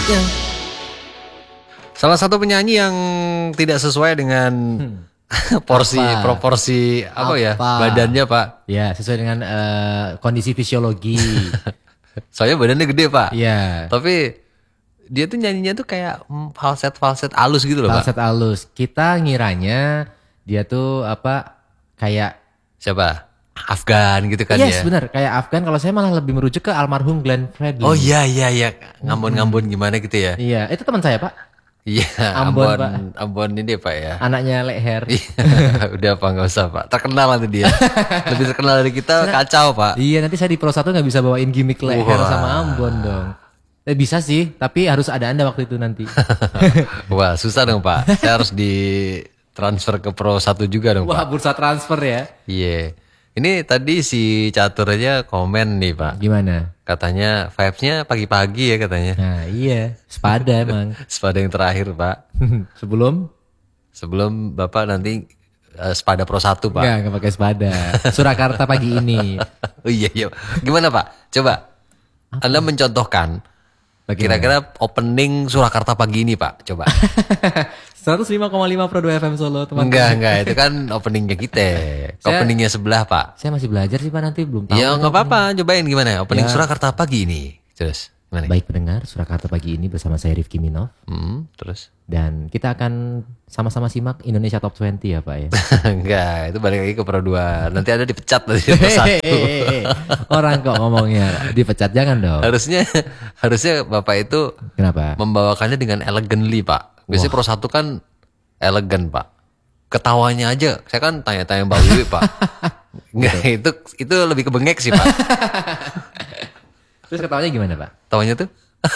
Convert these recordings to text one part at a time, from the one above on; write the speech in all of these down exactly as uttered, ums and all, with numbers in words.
selanjutnya. Salah satu penyanyi yang tidak sesuai dengan hmm. porsi apa? proporsi apa, apa ya badannya Pak? Ya sesuai dengan uh, kondisi fisiologi. Soalnya badannya gede Pak. Iya. Tapi dia tuh nyanyinya tuh kayak falset falset halus gitu loh falset Pak. Falset halus. Kita ngiranya dia tuh apa kayak siapa? Afgan gitu kan yes, ya? Yes benar kayak Afgan. Kalau saya malah lebih merujuk ke almarhum Glenn Fredly. Oh iya iya iya ngambon-ngambon hmm. gimana gitu ya? Iya itu teman saya Pak. Iya, Ambon, Ambon, Pak. Ambon ini Pak ya. Anaknya Leher. Udah Pak, nggak usah Pak. Terkenal nanti dia. Lebih terkenal dari kita, nah, kacau Pak. Iya, nanti saya di Pro satu nggak bisa bawain gimmick Leher Wah. sama Ambon dong. Eh, bisa sih, tapi harus ada Anda waktu itu nanti. Wah, susah dong Pak. Saya harus di transfer ke Pro satu juga dong Wah, Pak. Wah, bursa transfer ya. Iya. Ini tadi si Catur aja komen nih Pak. Gimana? Katanya vibes-nya pagi-pagi ya katanya. Nah iya, sepada emang. Sepada yang terakhir Pak. Sebelum? Sebelum Bapak nanti uh, sepada Pro satu Pak. Enggak, enggak pakai sepada. Surakarta pagi ini. Oh iya iya. Gimana Pak? Coba. Apa? Anda mencontohkan. Bagaimana? Kira-kira opening Surakarta pagi ini Pak. Coba. seratus lima koma lima Pro dua F M Solo teman-teman. Enggak, enggak. Itu kan openingnya kita. Saya, openingnya sebelah Pak. Saya masih belajar sih Pak nanti belum tahu. Ya enggak apa-apa. Cobain gimana opening ya. Surakarta pagi ini. Terus gimana? Baik pendengar Surakarta pagi ini bersama saya Rifki Minov. Hmm, terus? Dan kita akan sama-sama simak Indonesia Top dua puluh ya Pak ya. Enggak, itu balik lagi ke Pro dua. Nanti ada dipecat nanti Pro satu. Orang kok ngomongnya dipecat, jangan dong. Harusnya harusnya Bapak itu kenapa? Membawakannya dengan elegantly Pak. Biasanya Pro satu kan elegan Pak. Ketawanya aja, saya kan tanya-tanya Mbak Wiwi Pak. Enggak, itu itu lebih ke bengek sih Pak. Terus ketawanya gimana Pak? Ketawanya tuh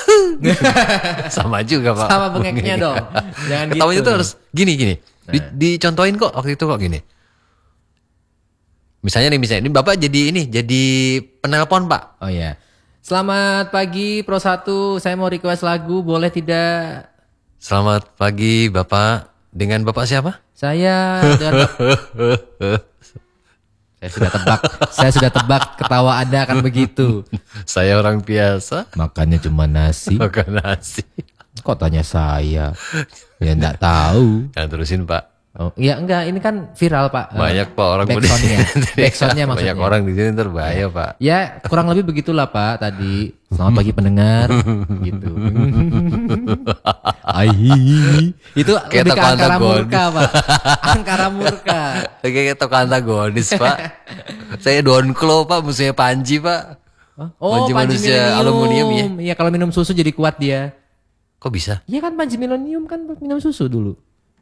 sama juga Pak. Sama bengeknya dong. Jangan ketawanya gitu. tuh harus gini-gini. Di, dicontohin kok waktu itu kok gini. Misalnya nih, misalnya ini Bapak jadi ini, jadi penelpon Pak. Oh iya. Selamat pagi Pro satu, saya mau request lagu, boleh tidak? Selamat pagi Bapak, dengan Bapak siapa? Saya dengan Saya sudah tebak, saya sudah tebak ketawa Anda akan begitu. Saya orang biasa. Makannya cuma nasi. Makan nasi. Kok tanya saya? Ya enggak tahu. Jangan terusin Pak. Oh, iya enggak, ini kan viral Pak. Banyak Pak orang backsoundnya, backsoundnya maksudnya. Banyak orang di sini terbahaya Pak. Ya kurang lebih begitulah Pak tadi. Selamat pagi pendengar, gitu. Aihi, itu kayak lebih ke angkara murka Pak. Angkara murka. Kayak toko antagonis Pak. Saya Don Klo Pak, musuhnya Panji Pak. Oh, Panji, Panji manusia aluminium ya. Iya kalau minum susu jadi kuat dia. Kok bisa? Iya kan Panji Millennium kan minum susu dulu.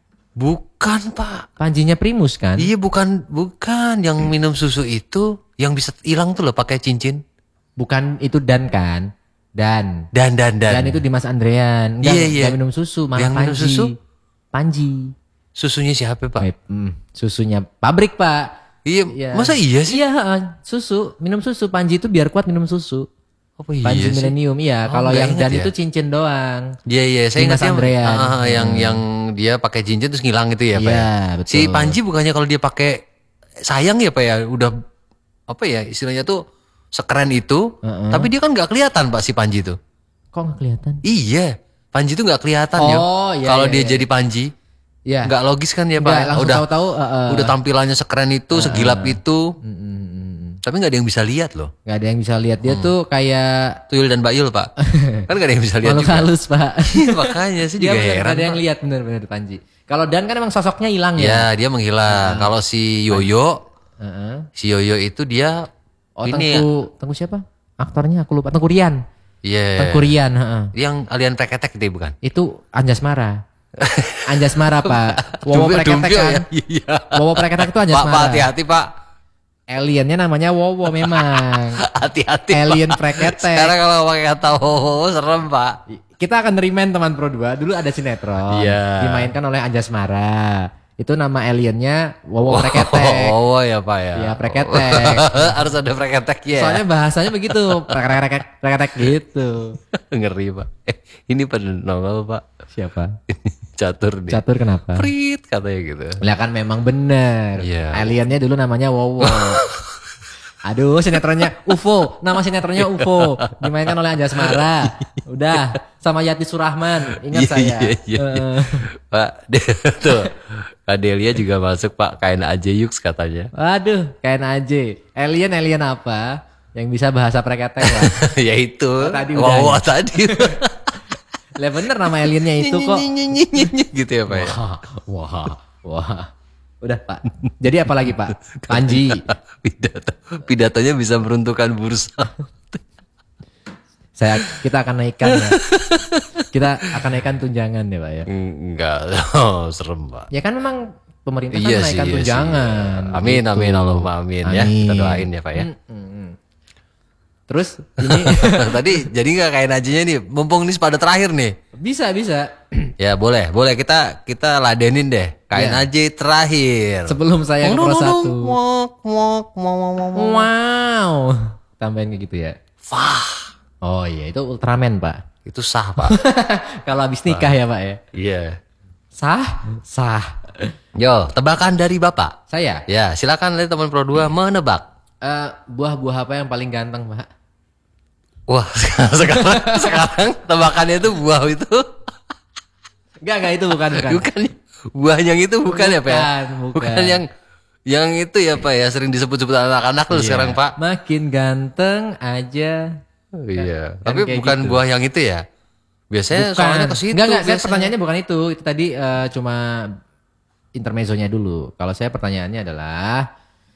Bukan Pak. Panjinya Primus kan? Iya bukan, bukan. Yang minum susu itu yang bisa hilang tuh loh pakai cincin. Bukan itu Dan kan? Dan. Dan dan dan. Dan itu Dimas Andrean. Enggak, iya, iya. Enggak minum susu, malah yang Panji. Minum susu? Panji. Susunya siapa Pak? Eh, mm, susunya pabrik Pak. Iya, ya. Masa iya sih? Iya, susu, minum susu. Panji itu biar kuat minum susu. Apa iya Panji sih? Millennium, iya. Oh, kalau yang Dan ya? itu cincin doang. Iya iya, saya Dimas ingat Andrean. Ah, yang hmm. yang dia pakai cincin terus ngilang itu ya Pak. Iya, ya? betul. Si Panji bukannya kalau dia pakai sayang ya Pak ya, udah apa ya istilahnya tuh sekeren itu, uh-uh. tapi dia kan nggak kelihatan Pak si Panji tuh. Kok nggak kelihatan? Iya, Panji tuh nggak kelihatan ya. Oh, iya, kalau iya, dia iya. jadi Panji. Iya. Nggak logis kan ya Pak. Nggak, langsung udah tahu-tahu, uh, uh. udah tampilannya sekeren itu, uh, uh. segilap itu. Mm, mm, mm. Tapi nggak ada yang bisa lihat loh. Nggak ada yang bisa lihat dia hmm. tuh kayak Tuyul dan Bayul Pak. Kan nggak ada yang bisa lihat makhluk juga. halus Pak. Iya makanya sih juga heran. Nggak ada yang lihat bener-bener Panji. Kalau Dan kan emang sosoknya hilang ya. Ya dia menghilang. Uh. Kalau si Yoyo, uh-uh. si Yoyo itu dia oh, ini Tengku, ya. Tengku siapa? Aktornya aku lupa. Tengku Rian. Iya. Yeah. Tengku Rian. Uh-uh. Yang alien preketek itu bukan? Itu Anjasmara. Anjasmara Pak. Wowo preketek kan. Iya. Wowo preketek itu Anjasmara. Pak, Pak hati-hati Pak. Aliennya namanya Wowo memang. Hati-hati Alien Pak. preketek. Sekarang kalau pakai kata Wowo serem Pak. Kita akan remind teman Pro dua. Dulu ada sinetron. Iya. Dimainkan oleh Anjasmara. Itu nama aliennya Wowo preketek. Wowo ya Pak ya. Iya preketek. Harus ada preketek ya. Soalnya bahasanya begitu. Preketek preketek gitu. Ngeri Pak. Eh, ini pada nongol Pak. Siapa? Catur nih. Catur kenapa? Prit katanya gitu. Lah kan memang bener. Yeah. Aliennya dulu namanya Wowo. Aduh, sinetronnya U F O. Nama sinetronnya U F O. Dimainkan oleh Anjasmara. Udah, sama Yati Surahman. Ingat Iya, saya. iya, iya, iya. Uh, Pak, tuh. Kak Delia juga masuk Pak, kain aja yuk katanya. Waduh, kain aja. Alien, alien apa? Yang bisa bahasa preketek lah. Ya itu. Oh, tadi udah wow, ya. tadi. Lah bener nama aliennya itu kok. Gitu ya Pak ya. Wah, wah, wah. Udah Pak. Jadi apa lagi Pak? Panji. Pidato, pidatonya bisa meruntuhkan bursa. Saya kita akan naikkan ya. Kita akan naikkan tunjangan ya Pak ya. Enggak, oh, serem Pak. Ya kan memang pemerintah Iya kan sih, naikkan iya tunjangan. sih. Amin, gitu. amin, Allahumma amin, ya. Kita doain ya Pak ya. Hmm, hmm, hmm. Terus ini Tadi jadi nggak kain ajinya nih, mumpung ini pada terakhir nih. bisa bisa. Ya boleh, boleh kita kita ladenin deh. Kain Ya. aji terakhir. Sebelum saya ke Pro satu. Wok, wok, wok, wok, wok. Wow. Tambahin kayak gitu ya. Wah, Oh iya itu Ultraman Pak. itu sah Pak. Kalau habis nikah ya Pak ya. Iya. Sah? Sah. Yo, tebakan dari Bapak. Saya Ya, silakan dari teman Pro dua menebak. eh, buah-buah apa yang paling ganteng Pak? Wah, sekarang sekarang tebakannya itu buah itu. Enggak enggak itu bukan bukan. Bukan buah yang itu bukan, ya Pak ya? Bukan, bukan. yang yang itu ya Pak ya, sering disebut-sebut anak-anak tuh Iya. sekarang Pak. Makin ganteng aja. Oh, iya, Kan tapi kayak bukan gitu. buah yang itu ya. Biasanya soalnya ke situ. Enggak enggak, saya biasanya. pertanyaannya bukan itu. Itu tadi eh, cuma intermezzonya dulu. Kalau saya pertanyaannya adalah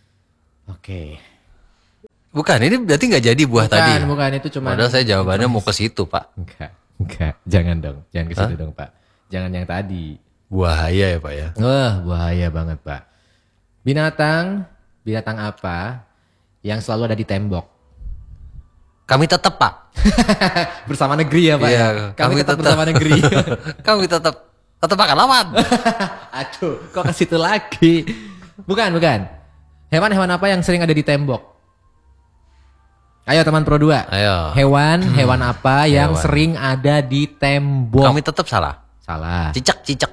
oke. Bukan, ini berarti nggak jadi buah Bukan, tadi. bukan itu cuma Padahal saya jawabannya mau ke situ, Pak. Enggak, enggak. Jangan dong. Jangan ke situ dong, Pak. Jangan yang tadi. Buahaya ya, Pak ya. Wah, bahaya banget, Pak. Binatang, binatang apa yang selalu ada di tembok? Kami tetap, Pak. Bersama negeri ya, Pak. Iya, ya? Kami, kami tetap, tetap. bersama negeri. Kami tetap tetap akan lawan. Aduh, kok ke situ lagi? Bukan, bukan. Hewan-hewan apa yang sering ada di tembok? Ayo teman Pro dua. Ayo. Hewan, hewan apa yang Hewan. sering ada di tembok? Kami tetap salah. Salah. Cicak, cicak.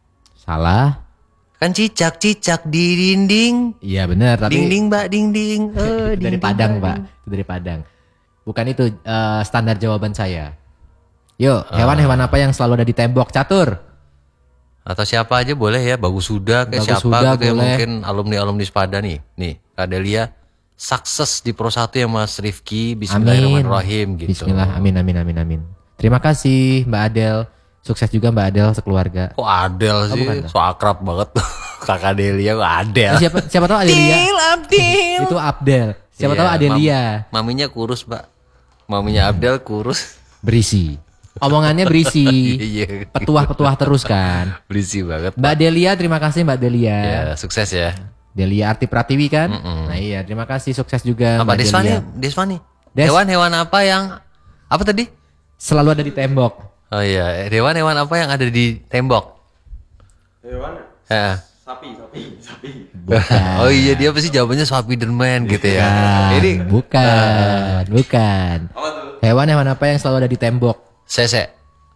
Salah. Kan cicak, cicak di dinding. Iya benar, tapi Ding ding, Mbak, ding ding. Eh, itu dari ding, Padang, ding, Pak. Itu dari Padang. Bukan itu eh, standar jawaban saya. Yuk, hewan-hewan apa yang selalu ada di tembok? Catur. Atau siapa aja boleh ya, Bagus Huda kayak Bagus siapa Huda gitu ya, boleh. mungkin alumni-alumni Sepada nih. Nih, Kak Delia sukses di Pro satu ya Mas Rifki. Bismillahirrahmanirrahim gitu. Bismillah, amin, amin, amin, amin. Terima kasih Mbak Adel. Sukses juga Mbak Adel sekeluarga. Kok Adel sih? bukan, So akrab banget tuh. Kakak Delia kok Adel. Eh, siapa siapa tahu Adelia? Abdel. Itu Abdel. Siapa Iya, tahu Adelia? mam- maminya kurus, Pak. Maminya Abdel kurus. Berisi. Omongannya berisi. Iya. Petuah-petuah terus kan. Berisi banget. Mbak Delia, terima kasih Mbak Delia. Ya, sukses ya. Delia Arti Pratiwi kan? Nah iya, terima kasih, sukses juga Apa Mbak Deswani? Delia. Deswani. Des. Hewan-hewan apa yang apa tadi? Selalu ada di tembok. Oh iya, hewan-hewan apa yang ada di tembok? Hewan Ya. sapi, sapi, sapi. Bukan. Oh iya, dia pasti jawabannya Spiderman gitu ya. Bukan, Ini bukan, bukan. Apa tuh? Hewan-hewan apa yang selalu ada di tembok? Sese.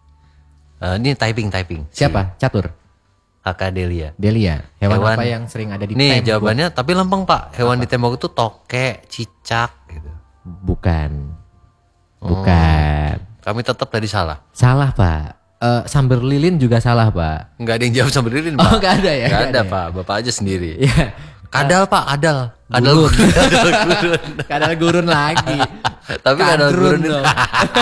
Eh, ini typing typing. Siapa? Catur. Kakak Delia. Delia. Hewan, Hewan. apa yang sering ada di Nih tembok? jawabannya, tapi lempeng Pak. Hewan di tembok itu tokek, cicak gitu. Bukan. Oh. Bukan. Kami tetap tadi salah. Salah Pak. Eh, samber lilin juga salah Pak. Nggak ada yang jawab sampai lilin Oh Pak. nggak ada ya? Nggak nggak ada ya? Pak. Bapak aja sendiri. Iya. Kadal Pak, kadal. Kadal Gurun. kadal gurun. Kadal gurun lagi. Tapi kadal Kadrun gurun itu. dong.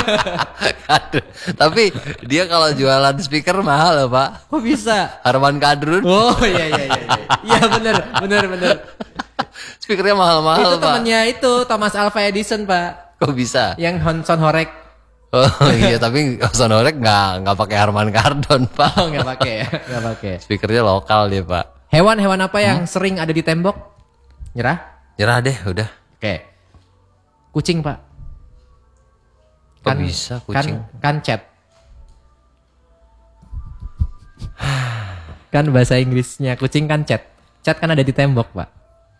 Kadrun. Tapi dia kalau jualan speaker mahal loh Pak. Kok bisa? Harman Kadrun. Oh iya iya iya. Iya Iya, bener bener bener. Speakernya mahal-mahal Itu Pak. temannya itu Thomas Alva Edison Pak. Kok bisa? Yang Hanson Horek. Oh iya, tapi Sonorek nggak nggak pakai Harman Kardon Pak. Oh nggak pakai ya, nggak pakai. Speakernya lokal dia Pak. Hewan-hewan apa yang sering ada di tembok? Nyerah? Nyerah deh, udah. Oke. Kucing Pak. Kok bisa kucing? Kan, kan cat. Kan bahasa Inggrisnya kucing kan cat. Cat kan ada di tembok Pak.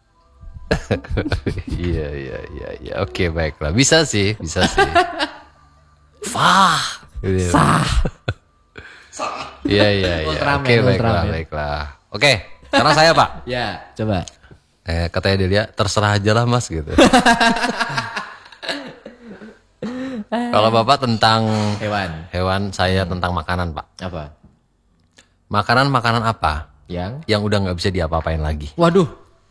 Iya iya iya iya. Oke baiklah. Bisa sih, bisa sih. Fah. Sah. Iya iya iya. Ultraman, Oke baiklah Ultraman. baiklah. Oke, sekarang saya Pak. Ya, coba. Eh, katanya dia terserah aja lah mas gitu. Kalau bapak tentang Hewan. hewan, saya tentang makanan pak. Apa? Makanan makanan apa Yang? yang udah nggak bisa diapa-apain lagi? Waduh.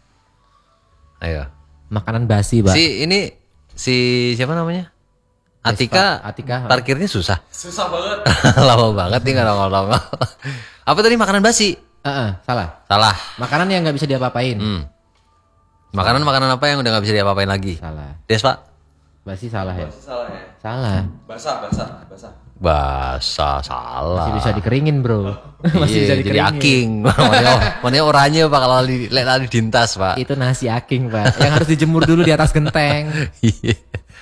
Ayo. Makanan basi, Pak. Si ini si siapa namanya? Atika. Vespa, Atika. Parkirnya susah. Susah banget. Lama banget nih nggak nongol-nongol. Apa tadi makanan basi? Heeh, salah. Salah. Makanan yang nggak bisa diapa-apain. Hmm. Makanan makanan apa yang udah nggak bisa diapa-apain lagi? Salah. Des pak. Basi salah ya? Salah ya. Salah. Basah, basah, basah. Basah salah. Masih bisa dikeringin, Bro. Masih bisa Iya, jadi dikeringin. aking. Mana oranye pak kalau di lek lali dintas pak. Itu nasi aking, Pak. Yang harus dijemur dulu di atas genteng. Iya.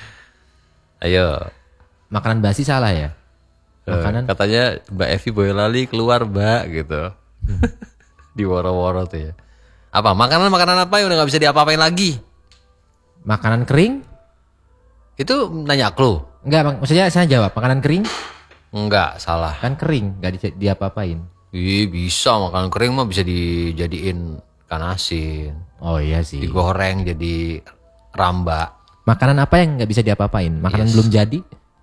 Ayo. Makanan basi salah ya? Makanan Eh, katanya Mbak Evi Boyolali keluar mbak gitu. Di woro-woro tuh ya. Apa makanan makanan apa yang udah nggak bisa diapa-apain lagi? makanan kering? Itu nanya clue. Enggak, mak- maksudnya saya jawab. Makanan kering Enggak, salah. kan kering, enggak di, diapa-apain. Ih, bisa makanan kering mah bisa dijadiin ikan asin, Oh iya sih. digoreng jadi ramba. Makanan apa yang nggak bisa diapa-apain? Makanan Yes. belum jadi?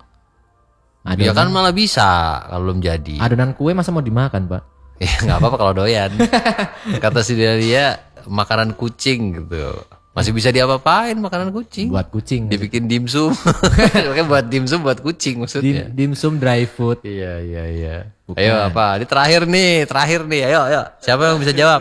Ya kan Adonan, malah bisa kalau belum jadi. adonan kue masa mau dimakan, Pak? Ya nggak apa-apa kalau doyan. Kata si dia, dia makanan kucing gitu. Masih bisa diapa-apain makanan kucing. Buat kucing. Dibikin dimsum. Makanya buat dimsum buat kucing maksudnya. Dim, dimsum dry food. Iya iya iya. Bukan. Ayo apa? Ini terakhir nih, terakhir nih. Ayo ayo. Siapa yang bisa jawab?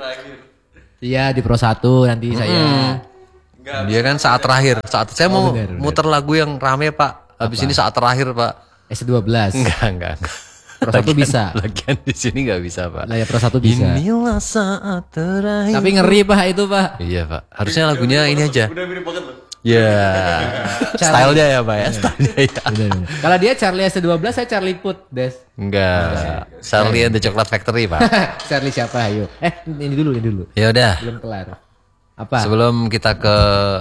Iya di Pro satu nanti saya. Dia kan saat terakhir. Saat saya mau Oh, benar, benar. muter lagu yang rame Pak. Habis ini saat terakhir Pak. S dua belas. Enggak enggak. enggak. Pro satu bisa. Lagian di sini nggak bisa Pak. Lah ya Pro satu bisa. Inilah saat terakhir. Tapi ngeri Pak itu Pak. Iya Pak. Harusnya lagunya ini aja. Udah mirip banget loh. Ya. Stylenya ya Pak ya. Stylenya ya. Bener, bener. Kalau dia Charlie S dua belas, saya Charlie Put, Des. Enggak. Charlie and the Chocolate Factory Pak. Charlie siapa? Ayo. Eh, ini dulu, ini dulu. Ya udah. Belum kelar. Apa? Sebelum kita ke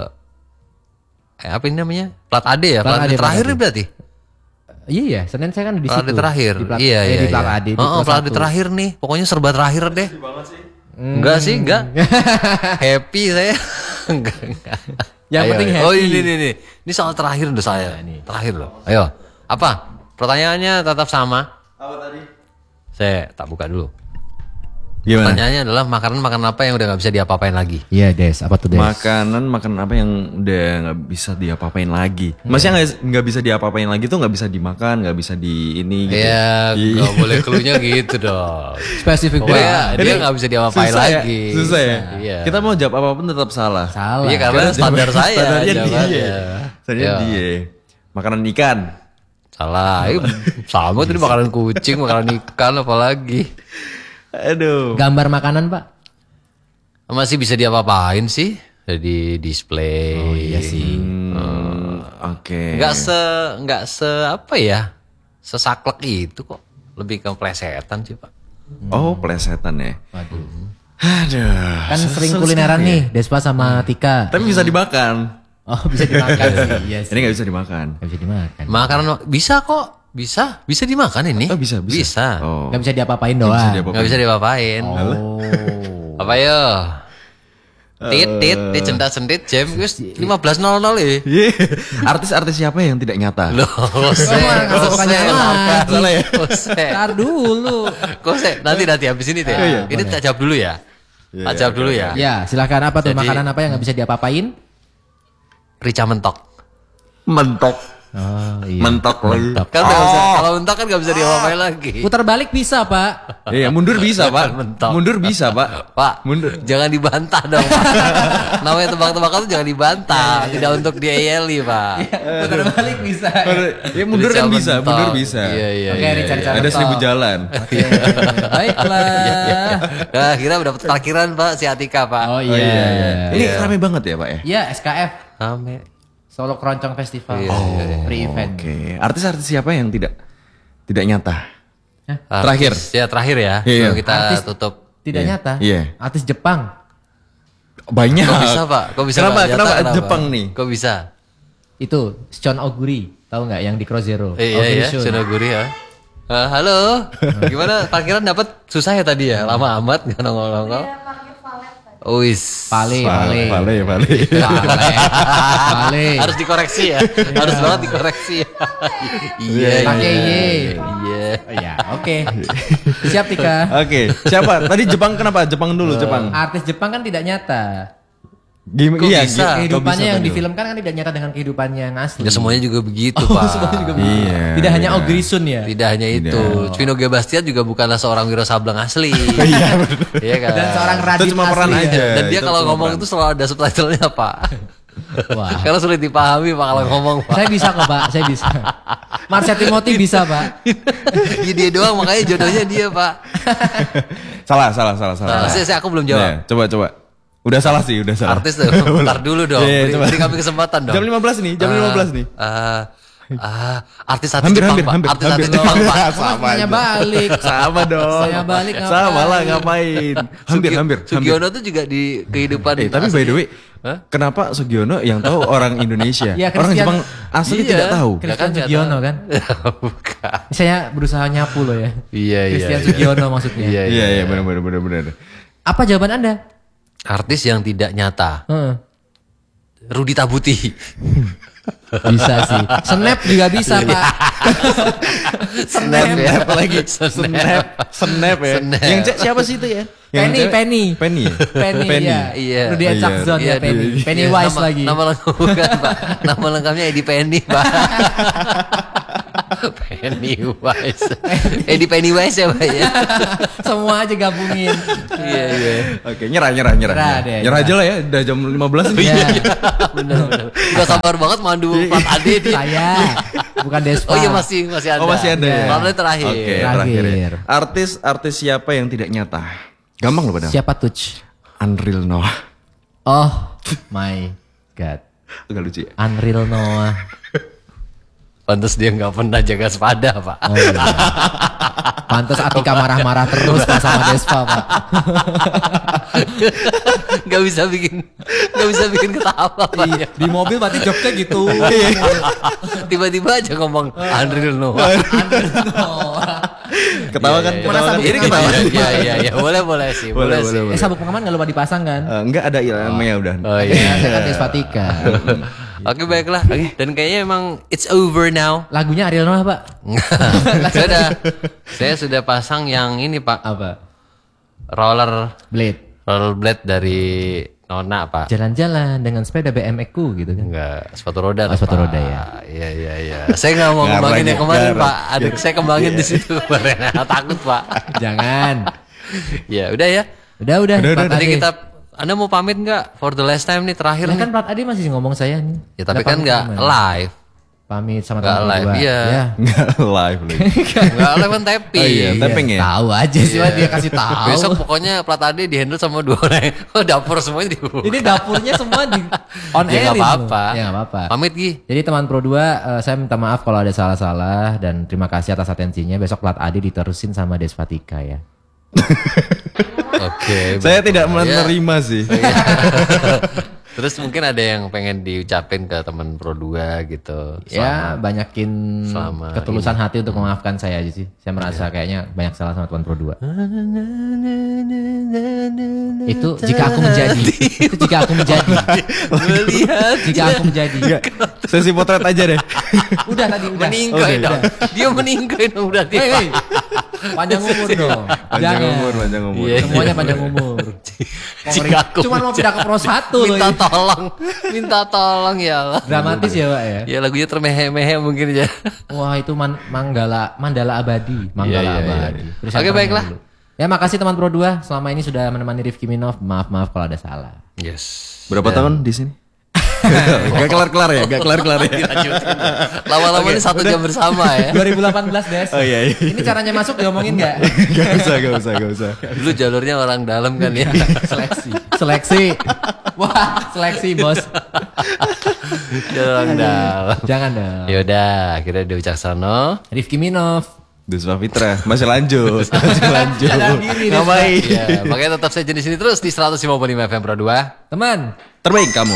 eh, apa ini namanya? Plat A D ya? Plat Plat, A D, A D terakhir Plat A D. berarti? Iya ya, Senin saya kan di Plat A situ. D terakhir. Di plat, iya eh, iya. di plat iya. A D. Di Oh, oh, Pro plat A D satu. terakhir nih. Pokoknya serba terakhir deh. Sedih banget sih. Enggak sih, enggak. Happy saya. enggak, enggak. Yang Ayo, penting ayo. happy. Oh, ini ini ini. Ini soal terakhir udah saya. Terakhir loh. Ayo. Apa? Pertanyaannya tetap sama. Apa tadi? Saya tak buka dulu. Gimana? Pertanyaannya adalah makanan-makanan apa yang udah nggak bisa diapa-apain lagi? Iya, Des. Apa tuh, Des? Makanan makanan apa yang udah nggak bisa diapa-apain lagi? Maksudnya nggak nggak bisa diapa-apain lagi tuh nggak bisa dimakan, nggak bisa di ini gitu. Ya, Iya. nggak boleh cluenya gitu dong. Spesifik Pokoknya banget. dia nggak bisa diapa-apain Susah ya? lagi. Susah ya? Iya. Kita mau jawab apapun tetap salah. Salah. Iya karena standar saya. Standarnya jawabannya. dia. Standarnya Iya. dia. Makanan ikan. Salah. Ini sama tadi makanan kucing, makanan ikan apalagi. Aduh. Gambar makanan, Pak. Masih bisa diapa-apain sih? Jadi display. Oh iya sih. Hmm, Oke. Nggak se nggak se apa ya? Sesaklek itu kok. Lebih ke plesetan sih, Pak. Oh, plesetan ya. Waduh. Aduh. Kan susah sering sekali kulineran ya. nih, Despa sama Tika. Tapi bisa dimakan. Oh, bisa dimakan sih. Iya sih. Ini nggak bisa dimakan. Nggak bisa dimakan. Makanan bisa kok. Bisa. Bisa dimakan ini. Oh, bisa, bisa. Bisa. Oh. Nggak bisa diapa-apain Bisa doang. diapa-apain. Nggak bisa diapa-apain. Oh. Apa yo? Tit tit tit centat centit jam wis lima belas nol nol ya. Iya. Artis-artis siapa yang tidak nyata? Loh, kose, ngasih kose, pertanyaan lagi. salah ya, kose, Ntar dulu. kose. Nanti nanti habis ini teh. iya, Ini tak jawab dulu ya. Tak jawab dulu ya. Ya, silakan apa tuh Jadi- makanan apa yang nggak bisa diapa-apain? Rica mentok. Mentok. Oh iya. Mentok lagi. Kan nggak bisa. Kalau mentok kan nggak bisa diapa-apain lagi. Putar balik bisa, Pak. Iya, mundur bisa, Pak. Mentok. Mundur bisa, Pak. Pak, Mundur. jangan dibantah dong. Pak. Namanya tebak-tebakan itu jangan dibantah, tidak untuk dieyeli, Pak. Putar balik bisa. Ya mundur Rica kan bisa, mentok. mundur bisa. Iya iya. Oke, iya, Rica, iya. Rica. Ada seribu jalan. Oke, baiklah. Nah, kita udah dapat parkiran Pak si Atika Pak. Oh iya. iya, iya. Ini rame banget ya, Pak ya? Iya, S K F Rame. Solo Keroncong Festival. Iya, iya, iya. Pre-event. Oke. Artis-artis siapa yang tidak tidak nyata? Terakhir. Artis, ya terakhir ya. Iya, iya. Sebelum kita Artis tutup. Tidak Iya. nyata. Iya. Artis Jepang. Banyak. Kok bisa Pak? Kok bisa Kenapa? Pak? Nyata Kenapa Jepang nih? Kok bisa? Itu Sean Oguri. Tahu nggak yang di Cross Zero? Eh, iya Oguri ya, Shun. Sunoguri ya. Eh, halo, gimana parkiran dapat susah ya tadi ya? Lama amat nggak nongol-nongol. Dia parkir valet tadi. Wis. Pale, pale. Pale, pale. Pale. Pale. Harus dikoreksi ya. Harus banget dikoreksi ya. Iya. Pakai iya. Y. Iya. Ya, oke. Siap Tika. Oke, siapa? Tadi Jepang kenapa? Jepang dulu, Jepang. Artis Jepang kan tidak nyata. Gim- Kok iya, bisa? kok Kehidupannya bisa, yang Bang? difilmkan kan tidak nyata dengan kehidupannya yang asli. Ya semuanya juga begitu, Oh, Pak. semuanya juga begitu. Iya, Tidak hanya iya. Ogrisun ya. Tidak hanya itu. Vino Gebastian juga bukanlah seorang Wiro Sableng asli. Iya, betul. Iya kan? Dan seorang Radit Itu cuma peran asli ya. aja. Dan dia itu kalau cuma ngomong peran. itu selalu ada subtitlenya, Pak. Wah. Karena sulit dipahami Pak kalau ngomong, Pak. Saya bisa kok Pak, saya bisa. Marsha Timothy bisa Pak. Ya, dia doang makanya jodohnya dia, Pak. Salah, salah, salah, salah. Nah, saya, saya aku belum Nah, jawab. coba, coba. Udah salah sih, udah salah. Artis tuh, ntar dulu dong. Iya, iya, beri, coba. beri kami kesempatan dong. Jam lima belas nih, jam lima belas nih. Ah, ah, artis-artis Hampir, Jepang, hampir, Pak. hampir, Artis-artis hampir. Jepang, Pak. Sama Nanya aja. balik. Sama dong. Saya balik ngapain? Sama lah ngapain. Hampir, Sugio- hampir. hampir. Sugiono tuh juga di kehidupan. Eh, tapi by the way, Hah? kenapa Sugiono yang tahu orang Indonesia? Iya, orang Christian- Jepang asli Iya. tidak tahu. Nggak Christian kan, nggak Sugiono tahu. kan. Bukan. Saya berusaha nyapu loh ya. Iya, iya. Christian iya. Sugiono maksudnya. Iya, Iya, iya, benar, benar, benar, benar. Apa jawaban Anda? Artis yang tidak nyata. Heeh. Rudi Tabuti. Bisa sih. Snap juga bisa Pak. Snap ya. Apalagi Snap. snap, snap ya. Snap. Yang cek siapa sih itu ya? Yang Penny, cewek- Penny. Penny. ya? Penny, ya. Iya. Rudy Oh, iya. Echakzon Iya, ya Penny. iya. Pennywise Nama- lagi. Nama lengkap bukan, Pak. Nama lengkapnya Edi Penny, Pak. Pennywise. Edi Pennywise ya, Pak ya. Semua aja gabungin. Iya, iya. Oke, nyerah, nyerah, nyerah. Nyerah Nyerah, deh, nyerah nyerah. aja lah ya, udah jam lima belas nih. Iya. Benar, benar. Gak sabar banget mandu Plat Ade dia. Saya bukan Despa. Oh iya masih masih ada. Oh, masih ada ya? Plat Ade terakhir. Oke, Terakhir. terakhir ya. Artis artis siapa yang tidak nyata? Gampang loh padahal. Siapa Tuch? Unreal Noah. Oh my god. Agak lucu ya. Unreal Noah. Pantes dia nggak pernah jaga sepada, Pak. Oh, iya. Pantes Atika marah-marah terus Pak sama Despa Pak. Gak bisa bikin gak bisa bikin ketawa, Pak. Di, di mobil berarti jokesnya gitu. Tiba-tiba aja ngomong Unreal Noah. Ketawa kan? Iya, iya. Ketawa kan? Ini Ini ketawa. Iya, iya, iya, iya. Boleh, boleh sih. Boleh, Boleh, sih. boleh, Eh sabuk pengaman gak lupa dipasang kan? Eh, enggak ada ilmunya udah. Oh Ya, iya. saya kan Despatika. Oke, baiklah. Dan kayaknya emang it's over now. Lagunya Ariel Noah Pak. saya sudah saya sudah pasang yang ini, Pak. Apa? Roller Blade. rollerblade dari Nona, Pak. Jalan-jalan dengan sepeda B M X ku gitu kan. Enggak, sepatu roda. Oh, sepatu Pak. roda ya. Iya, iya, iya. Saya nggak mau Ngarang kembangin yang ya, kemarin, ngarang. Pak. Adik saya kembangin di situ. Barena takut, Pak. Jangan. Ya, udah ya. Udah udah. Udah, Plat udah, Tadi Ade. kita Anda mau pamit nggak for the last time nih terakhir Lah nih? kan Plat Ade masih ngomong saya nih. Ya tapi Udah kan pamit nggak gimana? live. Pamit sama Nggak teman live, berdua. iya. Ya. Enggak live lagi. Nggak live kan tapping. Oh iya, tapping ya? Tahu aja sih Pak, dia kasih tahu. Besok pokoknya Plat Ade di handle sama dua orang. Oh, dapur semuanya di. Ini dapurnya semua di on Ya air nggak apa-apa. Ya nggak apa-apa. Pamit Gi. Jadi teman Pro dua, eh, saya minta maaf kalau ada salah-salah dan terima kasih atas atensinya. Besok Plat Ade diterusin sama Despatika ya. Oke. Saya tidak baik. Ya. menerima sih. Terus mungkin ada yang pengen diucapin ke teman Pro dua gitu. Ya banyakin Selama ketulusan hati untuk memaafkan saya aja sih. Saya merasa kayaknya banyak salah sama teman Pro dua. Itu jika aku menjadi. Itu jika aku menjadi. Melihat Jika aku menjadi. Enggak. Sesi potret aja deh. Udah tadi udah. meninggal Oke, dong. Dia meninggal dong udah dia. Hei, hei. Panjang umur dong. Panjang Jangan. umur, panjang umur. Iya. Semuanya panjang umur. Jika aku Cuman mau pindah ke Pro satu loh. minta ini. tolong, minta tolong ya Allah. Dramatis ya Pak ya. Ya lagunya termehe-mehe mungkin ya. Wah itu man- Manggala Mandala Abadi, Manggala Iya, iya, iya. Abadi. Terus Oke, yang baiklah. dulu. Ya makasih teman Pro dua selama ini sudah menemani Rifki Minov. Maaf maaf kalau ada salah. Yes. Berapa tahun di sini? Gak kelar-kelar ya, gak kelar-kelar ya. Lama-lama ini satu jam bersama ya. dua ribu delapan belas Des. Oh iya, iya. Ini caranya masuk diomongin nggak? Gak usah, gak usah, gak usah. Dulu jalurnya orang dalam kan ya. Seleksi. Seleksi. Wah seleksi bos. Jalur orang dalam. Jangan dong. Yaudah, akhirnya udah Wicaksono. Rifki Minov. Duswa Fitra, masih lanjut, masih lanjut. Sadar diri, Des. Ngapain? Ya, makanya tetap saya jenis ini terus di seratus lima puluh lima F M Pro dua. Teman. Terbaik kamu.